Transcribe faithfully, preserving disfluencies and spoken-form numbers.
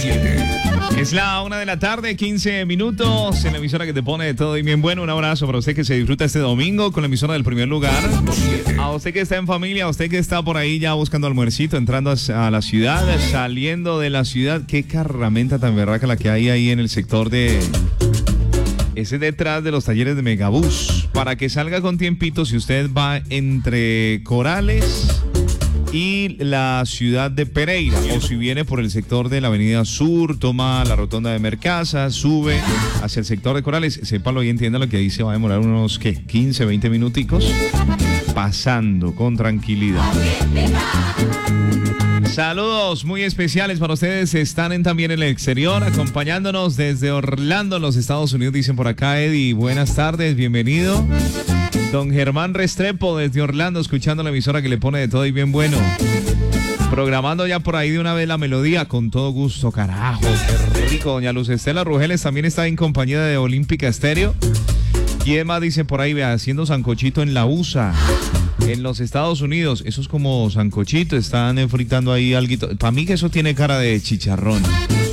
siete. Es la una de la tarde, quince minutos, en la emisora que te pone de todo y bien bueno. Un abrazo para usted que se disfruta este domingo con la emisora del primer lugar. A usted que está en familia, a usted que está por ahí ya buscando almuercito, entrando a la ciudad, saliendo de la ciudad. Qué carramenta tan berraca la que hay ahí en el sector de... Ese detrás de los talleres de Megabús. Para que salga con tiempito, si usted va entre Corales y la ciudad de Pereira, o si viene por el sector de la avenida Sur, toma la rotonda de Mercasa, sube hacia el sector de Corales, sépalo y entiéndalo que ahí se va a demorar unos, ¿qué? quince, veinte minuticos, pasando con tranquilidad. Saludos muy especiales para ustedes, están en, también en el exterior, acompañándonos desde Orlando, los Estados Unidos, dicen por acá. Eddie, buenas tardes, bienvenido. Don Germán Restrepo desde Orlando, escuchando la emisora que le pone de todo y bien bueno. Programando ya por ahí de una vez la melodía, con todo gusto, carajo, qué rico. Doña Luz Estela Rugeles también está en compañía de Olímpica Estéreo. ¿Quién más dice por ahí? Vea, haciendo sancochito en la U S A, en los Estados Unidos. Eso es como sancochito, están fritando ahí alguito. Para mí que eso tiene cara de chicharrón.